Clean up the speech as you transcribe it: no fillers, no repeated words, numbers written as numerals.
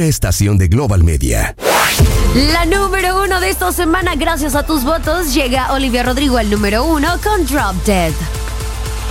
una estación de Global Media. La número 1 de esta semana, gracias a tus votos, llega Olivia Rodrigo al número 1 con Drop Dead.